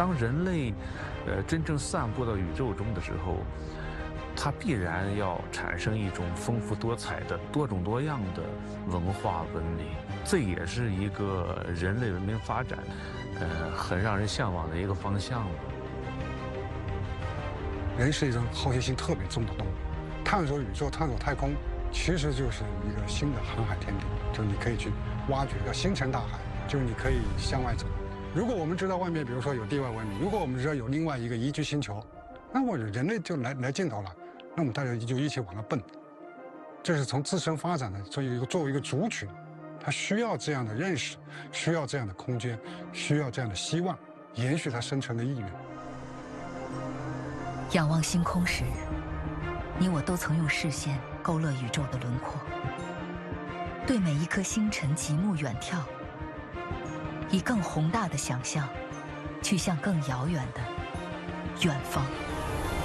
当人类，真正散布到宇宙中的时候，它必然要产生一种丰富多彩的、多种多样的文化文明。这也是一个人类文明发展，很让人向往的一个方向。 人是一种好奇心特别重的动物，探索宇宙、探索太空，其实就是一个新的航海天地。就你可以去挖掘叫星辰大海，就是你可以向外走。如果我们知道外面，比如说有地外文明，如果我们知道有另外一个宜居星球，那我人类就来尽头了。那我们大家就一起往那奔。这是从自身发展的，作为一个族群，它需要这样的认识，需要这样的空间，需要这样的希望，延续它生存的意愿。 仰望星空时，你我都曾用视线勾勒宇宙的轮廓，对每一颗星辰极目远眺，以更宏大的想象，去向更遥远的远方。